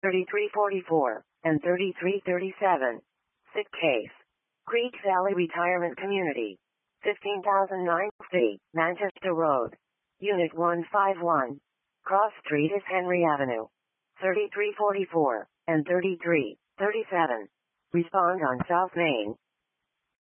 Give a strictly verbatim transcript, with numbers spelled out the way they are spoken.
thirty-three forty-four, and thirty-three thirty-seven. Sick case. Creek Valley Retirement Community. fifteen thousand nine C, Manchester Road. Unit one fifty-one. Cross Street is Henry Avenue. thirty-three forty-four, and thirty-three thirty-seven. Respond on South Main.